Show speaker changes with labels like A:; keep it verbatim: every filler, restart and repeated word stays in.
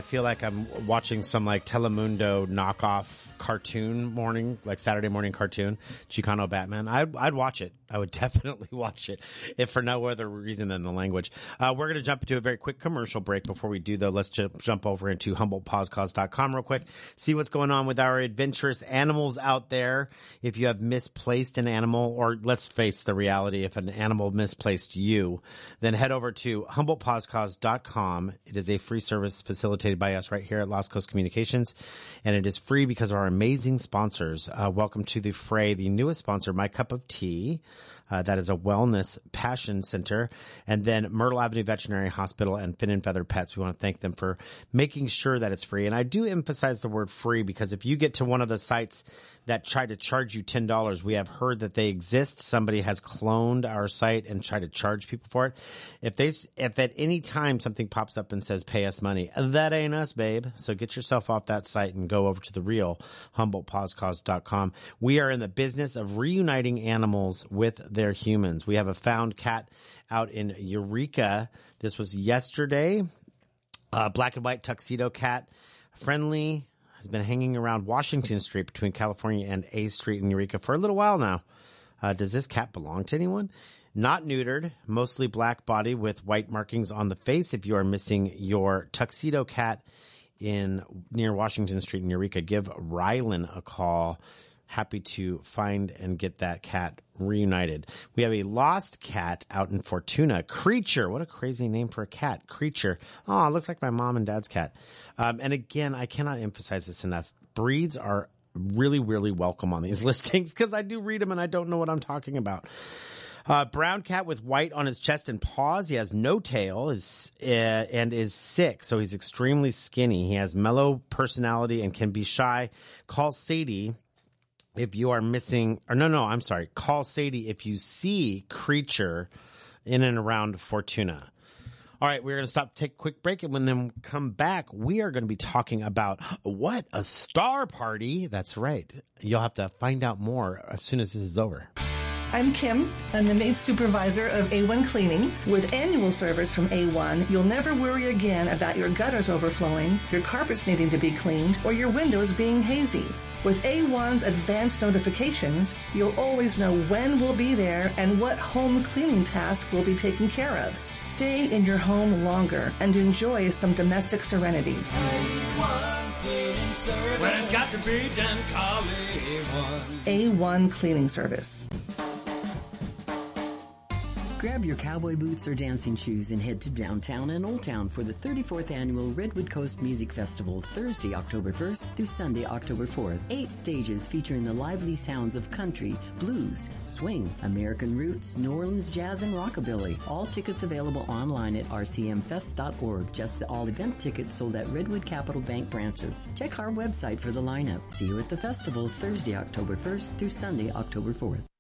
A: feel like I'm watching some like Telemundo knockoff cartoon morning, like Saturday morning cartoon, Chicano Batman. I'd, I'd watch it. I would definitely watch it, if for no other reason than the language. Uh, we're going to jump into a very quick commercial break. Before we do, though, let's ju- jump over into Humboldt Paws Cause dot com real quick. See what's going on with our adventurous animals out there. If you have misplaced an animal, or let's face the reality, if an animal misplaced you, then head over to Humboldt Paws Cause dot com. It is a free service facilitated by us right here at Lost Coast Communications, and it is free because of our amazing sponsors. Uh, welcome to the fray, the newest sponsor, My Cup of Tea. Uh, that is a wellness passion center. And then Myrtle Avenue Veterinary Hospital and Fin and Feather Pets. We want to thank them for making sure that it's free. And I do emphasize the word free because if you get to one of the sites that try to charge you ten dollars, we have heard that they exist. Somebody has cloned our site and tried to charge people for it. If they, if at any time something pops up and says pay us money, that ain't us, babe. So get yourself off that site and go over to the real Humboldt Paws Cause dot com. We are in the business of reuniting animals with their humans. We have a found cat out in Eureka. This was yesterday. Uh, black and white tuxedo cat, friendly, has been hanging around Washington Street between California and A Street in Eureka for a little while now. Uh, does this cat belong to anyone? Not neutered, mostly black body with white markings on the face. If you are missing your tuxedo cat in near Washington Street in Eureka, give Rylan a call. Happy to find and get that cat reunited. We have a lost cat out in Fortuna. Creature. What a crazy name for a cat. Creature. Oh, it looks like my mom and dad's cat. Um, and again, I cannot emphasize this enough. Breeds are really, really welcome on these listings because I do read them and I don't know what I'm talking about. Uh, brown cat with white on his chest and paws. He has no tail is, uh, and is sick, so he's extremely skinny. He has mellow personality and can be shy. Call Sadie if you are missing, or no, no, I'm sorry. Call Sadie if you see Creature in and around Fortuna. All right, we're going to stop, take a quick break, and when then come back, we are going to be talking about what? A star party? That's right. You'll have to find out more as soon as this is over.
B: I'm Kim. I'm the maid supervisor of A one Cleaning. With annual service from A one, you'll never worry again about your gutters overflowing, your carpets needing to be cleaned, or your windows being hazy. With A one's advanced notifications, you'll always know when we'll be there and what home cleaning task will be taken care of. Stay in your home longer and enjoy some domestic serenity.
C: A one Cleaning Service. When it's got to be done, call A one.
B: A one Cleaning Service.
D: Grab your cowboy boots or dancing shoes and head to downtown and Old Town for the thirty-fourth Annual Redwood Coast Music Festival, Thursday, October first through Sunday, October fourth. Eight stages featuring the lively sounds of country, blues, swing, American roots, New Orleans jazz, and rockabilly. All tickets available online at r c m fest dot org. Just the all-event tickets sold at Redwood Capital Bank branches. Check our website for the lineup. See you at the festival, Thursday, October first through Sunday, October fourth.